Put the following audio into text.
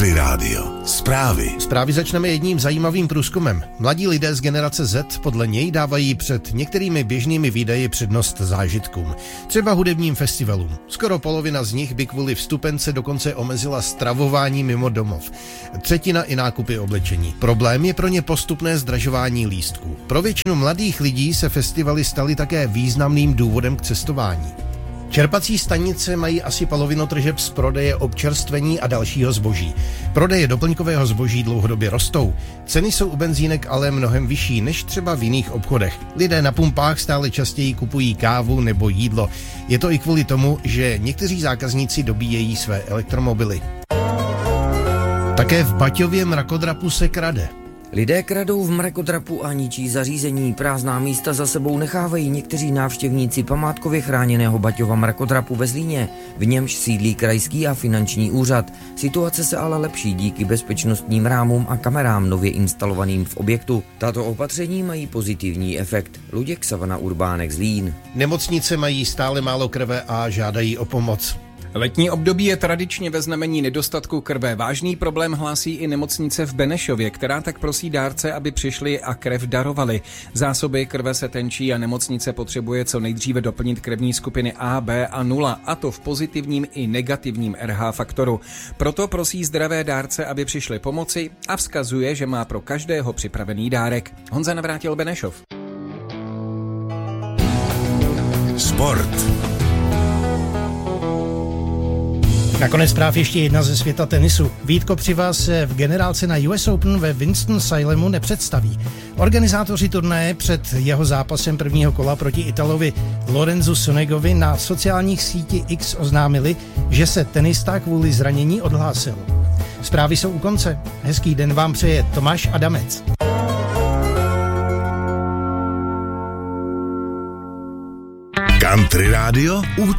Rádio. Zprávy začneme jedním zajímavým průzkumem. Mladí lidé z generace Z podle něj dávají před některými běžnými výdaji přednost zážitkům. Třeba hudebním festivalům. Skoro polovina z nich by kvůli vstupence dokonce omezila stravování mimo domov. Třetina i nákupy oblečení. Problém je pro ně postupné zdražování lístků. Pro většinu mladých lidí se festivaly staly také významným důvodem k cestování. Čerpací stanice mají asi polovinu tržeb z prodeje občerstvení a dalšího zboží. Prodeje doplňkového zboží dlouhodobě rostou. Ceny jsou u benzínek ale mnohem vyšší než třeba v jiných obchodech. Lidé na pumpách stále častěji kupují kávu nebo jídlo. Je to i kvůli tomu, že někteří zákazníci dobíjejí své elektromobily. Také v Baťově mrakodrapu se krade. Lidé kradou v mrakodrapu a ničí zařízení. Prázdná místa za sebou nechávají někteří návštěvníci památkově chráněného Baťova mrakodrapu ve Zlíně. V němž sídlí krajský a finanční úřad. Situace se ale lepší díky bezpečnostním rámům a kamerám nově instalovaným v objektu. Tato opatření mají pozitivní efekt. Luděk Savana Urbánek, Zlín. Nemocnice mají stále málo krve a žádají o pomoc. Letní období je tradičně ve znamení nedostatku krve. Vážný problém hlásí i nemocnice v Benešově, která tak prosí dárce, aby přišli a krev darovali. Zásoby krve se tenčí a nemocnice potřebuje co nejdříve doplnit krevní skupiny A, B a 0, a to v pozitivním i negativním RH faktoru. Proto prosí zdravé dárce, aby přišli pomoci, a vzkazuje, že má pro každého připravený dárek. Honza Navrátil, Benešov. Sport. Nakonec zpráv ještě jedna ze světa tenisu. Vít Kopřiva se v generálce na US Open ve Winston-Salemu nepředstaví. Organizátoři turnaje před jeho zápasem prvního kola proti Italovi Lorenzu Sonegovi na sociálních sítích X oznámili, že se tenista kvůli zranění odhlásil. Zprávy jsou u konce. Hezký den vám přeje Tomáš Adamec. Country Radio